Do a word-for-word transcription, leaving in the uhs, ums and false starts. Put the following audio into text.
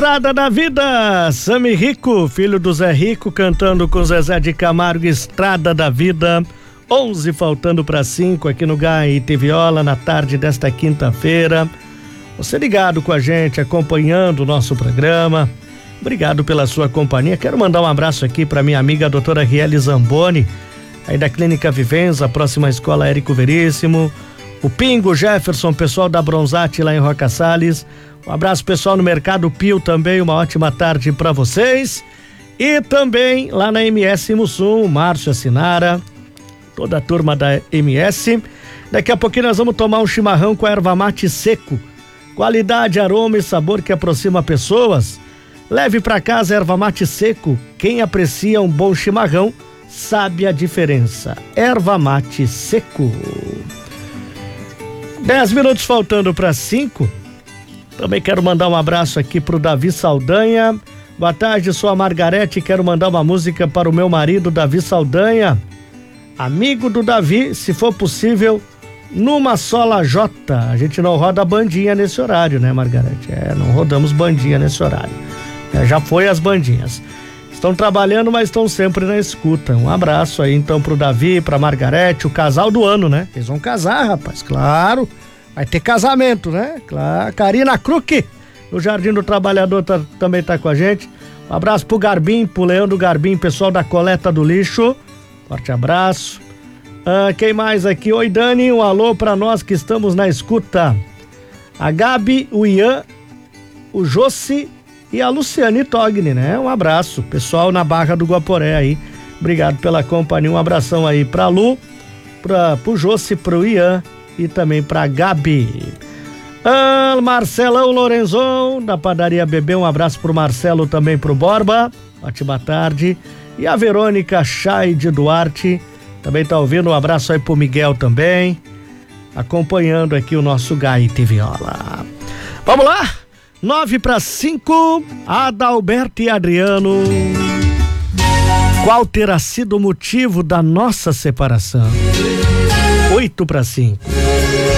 Estrada da Vida, Sami Rico, filho do Zé Rico, cantando com Zezé de Camargo, Estrada da Vida. Onze faltando para cinco aqui no Gaite Viola na tarde desta quinta-feira. Você ligado com a gente, acompanhando o nosso programa. Obrigado pela sua companhia. Quero mandar um abraço aqui para minha amiga a doutora Riele Zamboni, aí da Clínica Vivenza, próxima à Escola Érico Veríssimo. O Pingo, Jefferson, pessoal da Bronzate lá em Roca Salles. Um abraço pessoal no Mercado Pio também, uma ótima tarde para vocês. E também lá na M S Mussum, Márcio Assinara, toda a turma da M S. Daqui a pouquinho nós vamos tomar um chimarrão com a erva mate seco. Qualidade, aroma e sabor que aproxima pessoas. Leve para casa erva mate seco. Quem aprecia um bom chimarrão sabe a diferença. Erva mate seco. Dez minutos faltando para cinco. Também quero mandar um abraço aqui pro Davi Saldanha. Boa tarde, sou a Margarete. Quero mandar uma música para o meu marido, Davi Saldanha. Amigo do Davi, se for possível, numa sola J. A gente não roda bandinha nesse horário, né, Margarete? É, não rodamos bandinha nesse horário. É, já foi as bandinhas. Estão trabalhando, mas estão sempre na escuta. Um abraço aí então pro Davi, pra Margarete, o casal do ano, né? Eles vão casar, rapaz, claro. Vai ter casamento, né? Claro. Karina Kruk, no Jardim do Trabalhador, tá, também tá com a gente. Um abraço pro Garbim, pro Leandro Garbim, pessoal da coleta do lixo. Forte abraço. Ah, quem mais aqui? Oi, Dani, um alô pra nós que estamos na escuta. A Gabi, o Ian, o Jossi e a Luciane Togni, né? Um abraço, pessoal na Barra do Guaporé aí. Obrigado pela companhia, um abração aí pra Lu, pra, pro Jossi, pro Ian e também pra Gabi. Ah, Marcelão Lorenzon, da Padaria Bebê, um abraço pro Marcelo, também pro Borba, ótima tarde. E a Verônica Chay de Duarte, também tá ouvindo, um abraço aí pro Miguel também, acompanhando aqui o nosso Gaite Viola. Vamos lá? Nove para cinco, Adalberto e Adriano. Qual terá sido o motivo da nossa separação? Oito para cinco.